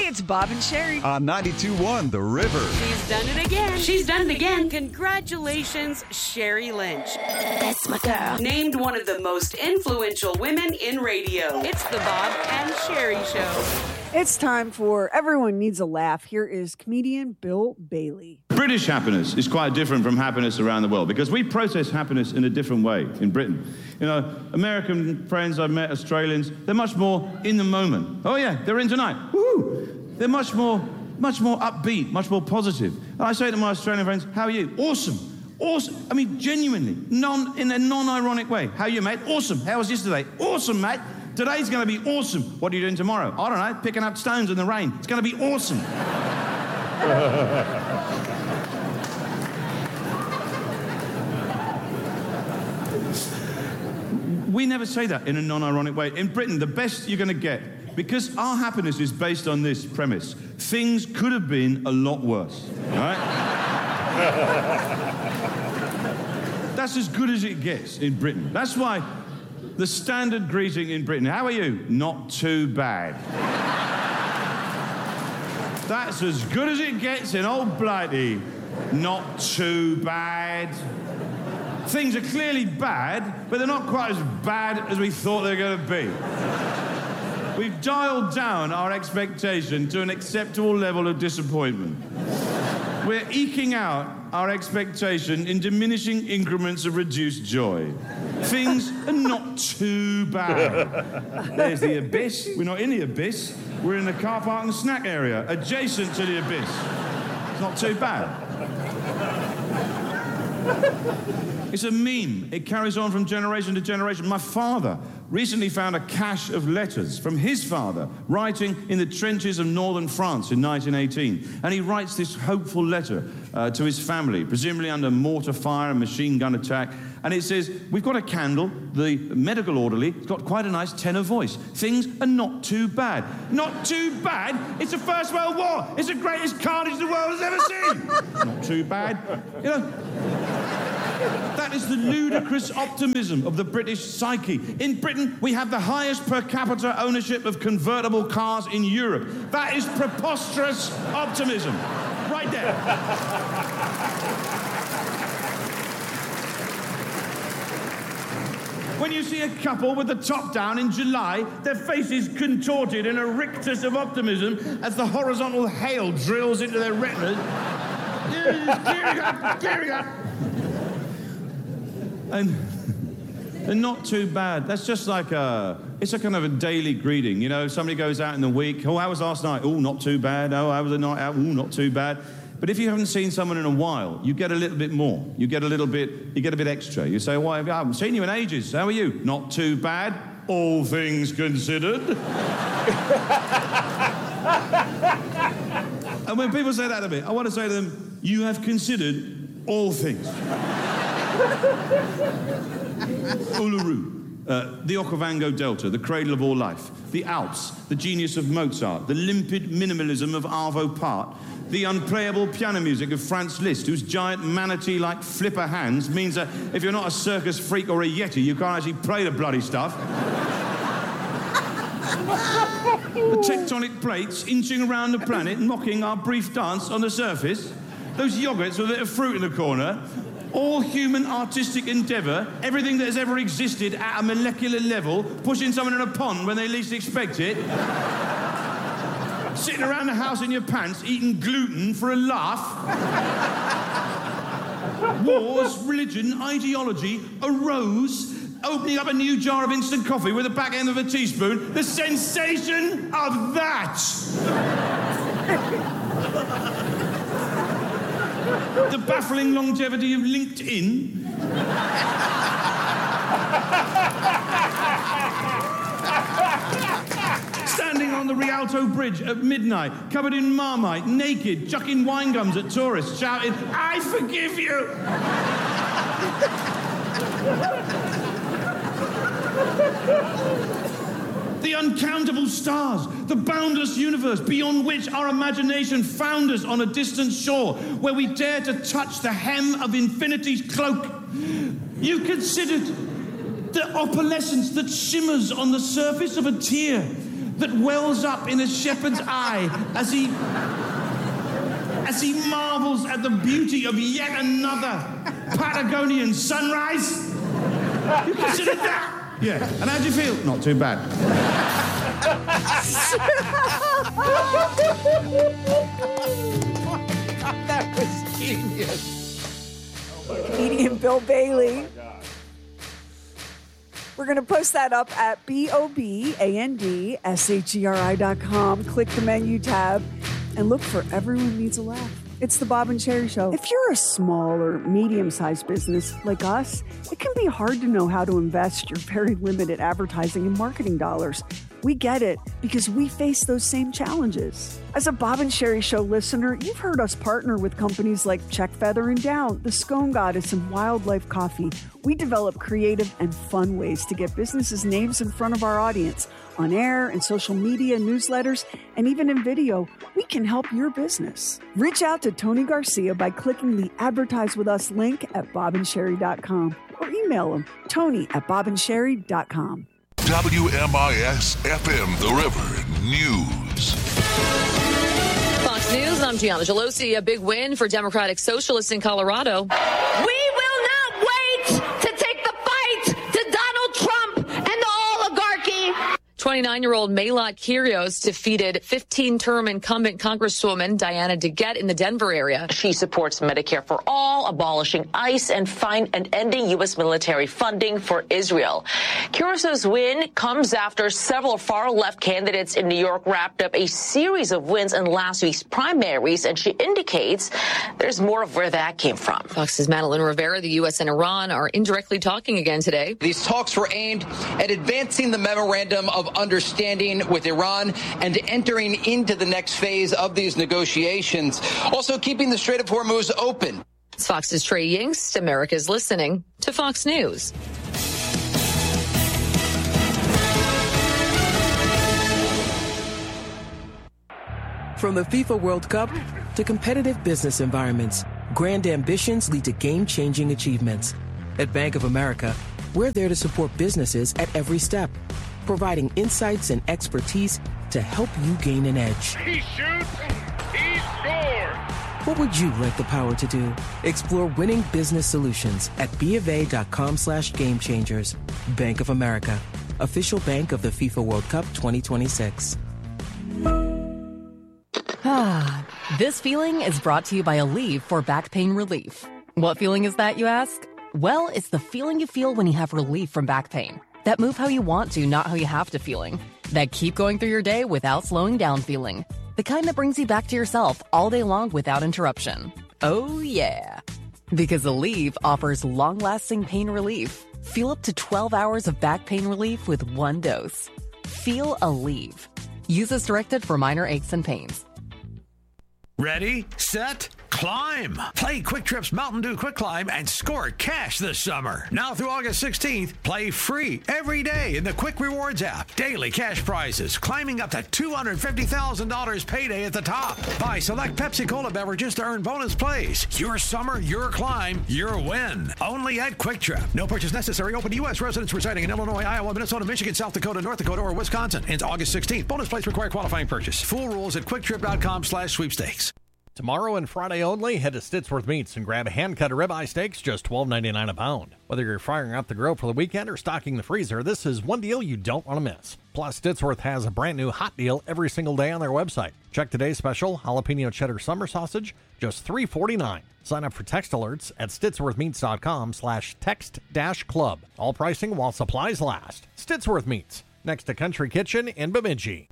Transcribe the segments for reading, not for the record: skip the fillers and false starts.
it's Bob and Sherry. On 92.1 The River. She's done it again. She's done it again. Congratulations, Sherry Lynch. That's my girl. Named one of the most influential women in radio. It's the Bob and Sherry Show. It's time for Everyone Needs a Laugh. Here is comedian Bill Bailey. British happiness is quite different from happiness around the world because we process happiness in a different way in Britain. You know, American friends I've met, Australians, they're much more in the moment. Oh yeah, they're in tonight. Woo! They're much more upbeat, much more positive. And I say to my Australian friends, how are you? Awesome. Awesome. I mean, genuinely, in a non-ironic way. How are you, mate? Awesome. How was yesterday? Awesome, mate. Today's going to be awesome. What are you doing tomorrow? I don't know, picking up stones in the rain. It's going to be awesome. We never say that in a non-ironic way. In Britain, the best you're going to get, because our happiness is based on this premise, things could have been a lot worse, right? That's as good as it gets in Britain. That's why the standard greeting in Britain, how are you? Not too bad. That's as good as it gets in old Blighty. Not too bad. Things are clearly bad, but they're not quite as bad as we thought they were going to be. We've dialed down our expectation to an acceptable level of disappointment. We're eking out our expectation in diminishing increments of reduced joy. Things are not too bad. There's the abyss. We're not in the abyss. We're in the car park and snack area, adjacent to the abyss. It's not too bad. It's a meme. It carries on from generation to generation. My father recently found a cache of letters from his father writing in the trenches of northern France in 1918. And he writes this hopeful letter to his family, presumably under mortar fire and machine gun attack. And it says, we've got a candle, the medical orderly, it's got quite a nice tenor voice. Things are not too bad. Not too bad? It's the First World War. It's the greatest carnage the world has ever seen. Not too bad. You know, that is the ludicrous optimism of the British psyche. In Britain, we have the highest per capita ownership of convertible cars in Europe. That is preposterous optimism. Right there. When you see a couple with the top down in July, their faces contorted in a rictus of optimism as the horizontal hail drills into their retinas. Gearing up. And they're not too bad. That's just like it's a kind of a daily greeting. You know, somebody goes out in the week. Oh, how was last night? Oh, not too bad. Oh, how was the night out? Oh, not too bad. But if you haven't seen someone in a while, you get a little bit more. You get a bit extra. You say, well, I haven't seen you in ages. How are you? Not too bad, all things considered. And when people say that to me, I want to say to them, you have considered all things. Uluru, the Okavango Delta, the cradle of all life, the Alps, the genius of Mozart, the limpid minimalism of Arvo Part, the unplayable piano music of Franz Liszt, whose giant manatee-like flipper hands means that if you're not a circus freak or a yeti, you can't actually play the bloody stuff. The tectonic plates inching around the planet, mocking our brief dance on the surface. Those yogurts with a bit of fruit in the corner. All human artistic endeavour, everything that has ever existed at a molecular level, pushing someone in a pond when they least expect it. Sitting around the house in your pants, eating gluten for a laugh. Wars, religion, ideology, a rose, opening up a new jar of instant coffee with the back end of a teaspoon. The sensation of that! The baffling longevity of LinkedIn. Standing on the Rialto Bridge at midnight, covered in Marmite, naked, chucking wine gums at tourists, shouting, I forgive you! The uncountable stars, the boundless universe beyond which our imagination found us on a distant shore, where we dare to touch the hem of infinity's cloak. You considered the opalescence that shimmers on the surface of a tear, that wells up in a shepherd's eye as he marvels at the beauty of yet another Patagonian sunrise? You consider that? Yeah. And how'd you feel? Not too bad. That was genius. Comedian Bill Bailey. We're going to post that up at BOBANDSHERI.com. Click the menu tab and look for Everyone Needs a Laugh. It's the Bob and Sherry Show. If you're a small or medium-sized business like us, it can be hard to know how to invest your very limited advertising and marketing dollars. We get it because we face those same challenges. As a Bob and Sherry Show listener, you've heard us partner with companies like Check Feather and Down, The Scone Goddess, and Wildlife Coffee. We develop creative and fun ways to get businesses' names in front of our audience. On air and social media, newsletters, and even in video, we can help your business. Reach out to Tony Garcia by clicking the Advertise With Us link at bobandsherry.com or email him, tony@bobandsherry.com. WMIS-FM The River News. Fox News, I'm Gianna Gelosi. A big win for Democratic Socialists in Colorado. We will not wait to take the fight to Donald Trump and the oligarchy. 29-year-old Maylot Kyrgios defeated 15-term incumbent Congresswoman Diana DeGette in the Denver area. She supports Medicare for all, abolishing ICE, and ending U.S. military funding for Israel. Kyrgios' win comes after several far-left candidates in New York wrapped up a series of wins in last week's primaries, and she indicates there's more of where that came from. Fox's Madeline Rivera, the U.S. and Iran are indirectly talking again today. These talks were aimed at advancing the memorandum of understanding with Iran and entering into the next phase of these negotiations. Also keeping the Strait of Hormuz open. It's Fox's Trey Yingst. America's listening to Fox News. From the FIFA World Cup to competitive business environments, grand ambitions lead to game-changing achievements. At Bank of America, we're there to support businesses at every step, providing insights and expertise to help you gain an edge. He shoots, he scores! What would you like the power to do? Explore winning business solutions at BofA.com/gamechangers. Bank of America, official bank of the FIFA World Cup 2026. This feeling is brought to you by Aleve for back pain relief. What feeling is that, you ask? Well, it's the feeling you feel when you have relief from back pain. That move how you want to, not how you have to feeling. That keep going through your day without slowing down feeling. The kind that brings you back to yourself all day long without interruption. Oh yeah. Because Aleve offers long-lasting pain relief. Feel up to 12 hours of back pain relief with one dose. Feel Aleve. Use as directed for minor aches and pains. Ready, set, climb. Play Quick Trip's Mountain Dew Quick Climb and score cash this summer. Now through August 16th, play free every day in the Quick Rewards app. Daily cash prizes climbing up to $250,000 payday at the top. Buy select Pepsi Cola beverages to earn bonus plays. Your summer, your climb, your win. Only at Quick Trip. No purchase necessary. Open to U.S. residents residing in Illinois, Iowa, Minnesota, Michigan, South Dakota, North Dakota, or Wisconsin. Ends August 16th. Bonus plays require qualifying purchase. Full rules at QuickTrip.com/sweepstakes. Tomorrow and Friday only, head to Stitsworth Meats and grab a hand-cut ribeye steaks, just $12.99 a pound. Whether you're firing up the grill for the weekend or stocking the freezer, this is one deal you don't want to miss. Plus, Stitsworth has a brand new hot deal every single day on their website. Check today's special, jalapeno cheddar summer sausage, just $3.49. Sign up for text alerts at stitsworthmeats.com/text-club. All pricing while supplies last. Stitsworth Meats, next to Country Kitchen in Bemidji.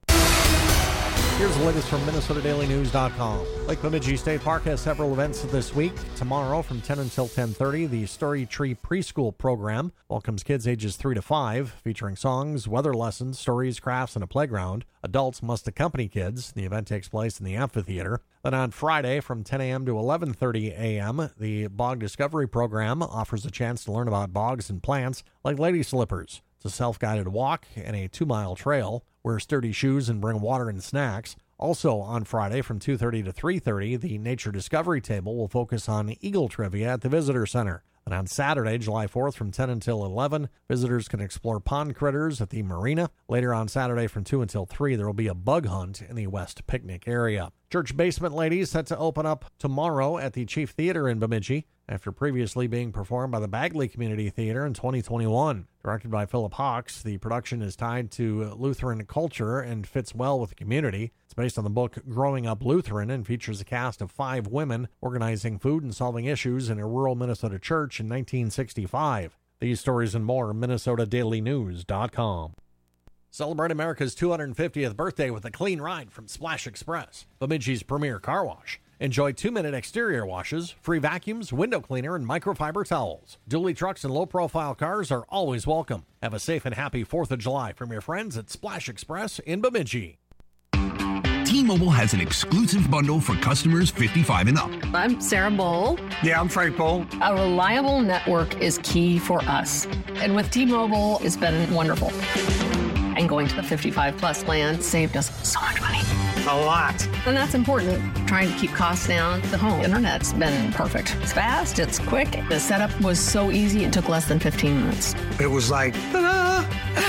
Here's the latest from MinnesotaDailyNews.com. Lake Bemidji State Park has several events this week. Tomorrow from 10 until 10:30, the Story Tree Preschool program welcomes kids ages 3 to 5, featuring songs, weather lessons, stories, crafts, and a playground. Adults must accompany kids. The event takes place in the amphitheater. Then on Friday from 10 a.m. to 11:30 a.m., the Bog Discovery program offers a chance to learn about bogs and plants like lady slippers. It's a self-guided walk and a 2-mile trail. Wear sturdy shoes and bring water and snacks. Also on Friday from 2:30 to 3:30, the Nature Discovery Table will focus on eagle trivia at the Visitor Center. And on Saturday, July 4th from 10 until 11, visitors can explore pond critters at the marina. Later on Saturday from 2 until 3, there will be a bug hunt in the West Picnic area. Church Basement Ladies set to open up tomorrow at the Chief Theater in Bemidji after previously being performed by the Bagley Community Theater in 2021. Directed by Philip Hawks, the production is tied to Lutheran culture and fits well with the community. It's based on the book Growing Up Lutheran and features a cast of 5 women organizing food and solving issues in a rural Minnesota church in 1965. These stories and more, MinnesotaDailyNews.com. Celebrate America's 250th birthday with a clean ride from Splash Express, Bemidji's premier car wash. Enjoy 2-minute exterior washes, free vacuums, window cleaner, and microfiber towels. Dually trucks and low-profile cars are always welcome. Have a safe and happy 4th of July from your friends at Splash Express in Bemidji. T-Mobile has an exclusive bundle for customers 55 and up. I'm Sarah Bowl. Yeah, I'm Frank Bowl. A reliable network is key for us. And with T-Mobile, it's been wonderful. And going to the 55-plus plan saved us so much money. A lot. And that's important. Trying to keep costs down. The home internet's been perfect. It's fast, it's quick. The setup was so easy, it took less than 15 minutes. It was like, ta-da!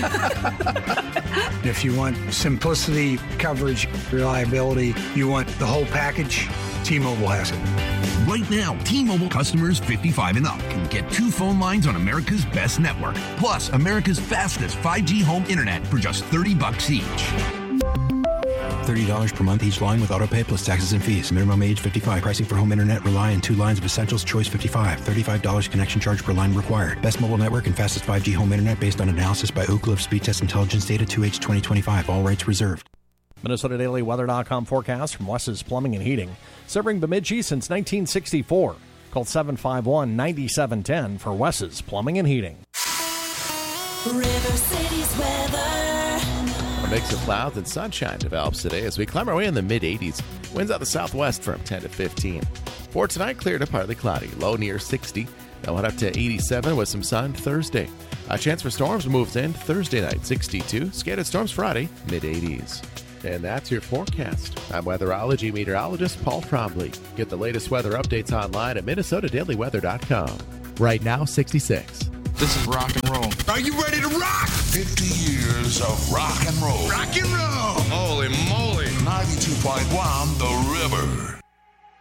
If you want simplicity, coverage, reliability, you want the whole package, T-Mobile has it. Right now, T-Mobile customers 55 and up can get 2 phone lines on America's best network, plus America's fastest 5G home internet for just $30 each. $30 per month each line with autopay plus taxes and fees. Minimum age 55. Pricing for home internet rely on 2 lines of Essentials Choice 55. $35 connection charge per line required. Best mobile network and fastest 5G home internet based on analysis by Oak Cliff Speed Test Intelligence data 2H 2025. All rights reserved. MinnesotaDailyWeather.com forecast from Wes's Plumbing and Heating. Serving Bemidji since 1964. Call 751-9710 for Wes's Plumbing and Heating. River City's weather. A mix of clouds and sunshine develops today as we climb our way in the mid-80s. Winds out the southwest from 10 to 15. For tonight, clear to partly cloudy. Low near 60. Then went up to 87 with some sun Thursday. A chance for storms moves in Thursday night, 62. Scattered storms Friday, mid-80s. And that's your forecast. I'm weatherology meteorologist Paul Trombley. Get the latest weather updates online at MinnesotaDailyWeather.com. Right now, 66. This is rock and roll. Are you ready to rock? 50 years of rock and roll. Rock and roll. Holy moly. 92.1 The River.